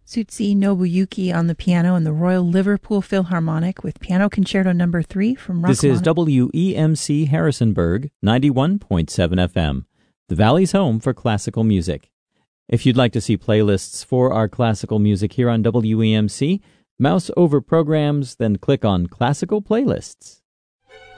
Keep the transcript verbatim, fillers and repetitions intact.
Tsutsi Nobuyuki on the piano and the Royal Liverpool Philharmonic with Piano Concerto Number three from Rachmaninoff. This is W E M C Harrisonburg, ninety-one point seven F M, the Valley's home for classical music. If you'd like to see playlists for our classical music here on W E M C, mouse over programs, then click on Classical Playlists.